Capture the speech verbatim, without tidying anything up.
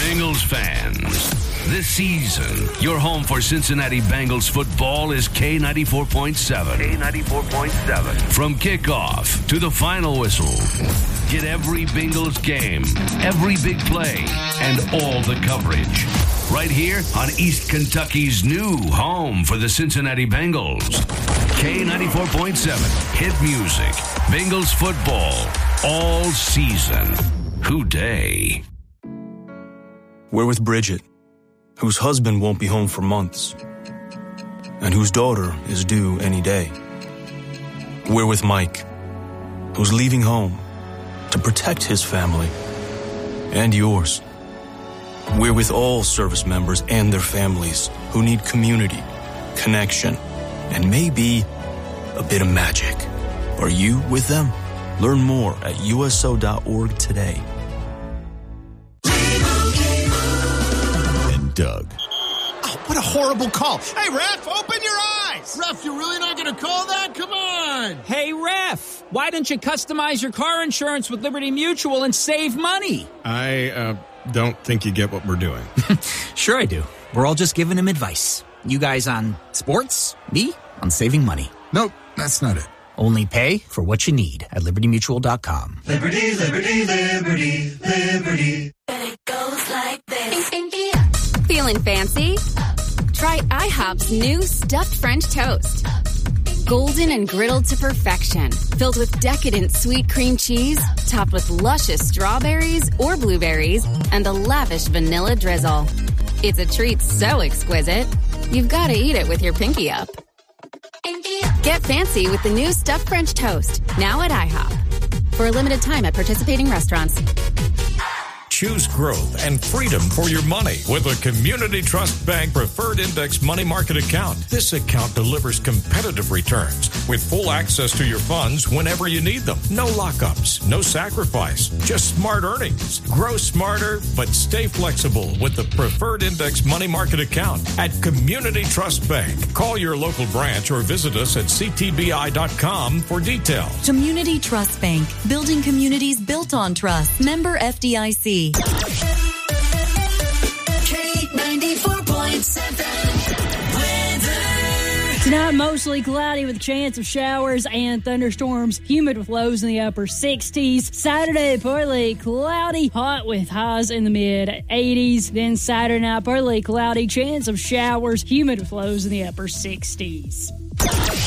Bengals fans, this season, your home for Cincinnati Bengals football is K ninety-four point seven. K ninety-four point seven. From kickoff to the final whistle, get every Bengals game, every big play, and all the coverage. Right here on East Kentucky's new home for the Cincinnati Bengals. K ninety-four point seven. Hit music. Bengals football all season. Who day? We're with Bridget, whose husband won't be home for months, and whose daughter is due any day. We're with Mike, who's leaving home to protect his family and yours. We're with all service members and their families who need community, connection, and maybe a bit of magic. Are you with them? Learn more at U S O dot org today. And Doug. Oh, what a horrible call. Hey, ref, open your eyes. Ref, you're really not going to call that? Come on. Hey, ref, why don't you customize your car insurance with Liberty Mutual and save money? I uh, don't think you get what we're doing. Sure I do. We're all just giving him advice. You guys on sports, me on saving money. Nope, that's not it. Only pay for what you need at liberty mutual dot com. Liberty, liberty, liberty, liberty. And it goes like this. Feeling fancy? Try IHOP's new stuffed French toast. Golden and griddled to perfection, filled with decadent sweet cream cheese, topped with luscious strawberries or blueberries, and a lavish vanilla drizzle. It's a treat so exquisite, you've got to eat it with your pinky up. Get fancy with the new stuffed French toast, now at IHOP. For a limited time at participating restaurants. Choose growth and freedom for your money with a Community Trust Bank Preferred Index Money Market account. This account delivers competitive returns with full access to your funds whenever you need them. No lockups, no sacrifice, just smart earnings. Grow smarter, but stay flexible with the Preferred Index Money Market account at Community Trust Bank. Call your local branch or visit us at c t b i dot com for details. Community Trust Bank, building communities built on trust. Member F D I C. K ninety-four point seven weather. Tonight, mostly cloudy with a chance of showers and thunderstorms. Humid with lows in the upper sixties. Saturday, partly cloudy, hot with highs in the mid eighties. Then Saturday night, partly cloudy, chance of showers. Humid with lows in the upper sixties.